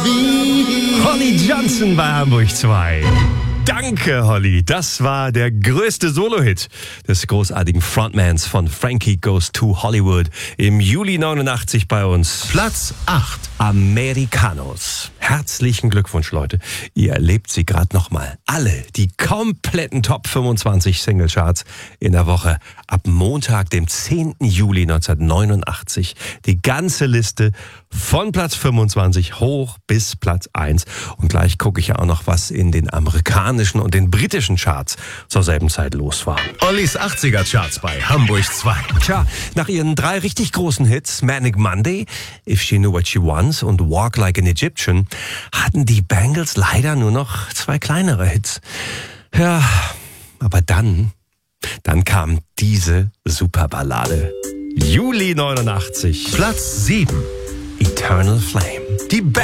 Holly Johnson bei Hamburg 2. Danke, Holly. Das war der größte Solo-Hit des großartigen Frontmans von Frankie Goes to Hollywood im Juli 89 bei uns. Platz 8. Americanos. Herzlichen Glückwunsch, Leute. Ihr erlebt sie gerade nochmal. Alle die kompletten Top 25 Singlecharts in der Woche ab Montag, dem 10. Juli 1989. Die ganze Liste von Platz 25 hoch bis Platz 1. Und gleich gucke ich ja auch noch, was in den amerikanischen und den britischen Charts zur selben Zeit los war. Ollis 80er Charts bei Hamburg 2. Tja, nach ihren 3 richtig großen Hits, Manic Monday, If She Knew What She Wants und Walk Like an Egyptian, hatten die Bangles leider nur noch 2 kleinere Hits. Ja, aber dann kam diese Superballade. Juli 89. Platz 7. Eternal Flame. Die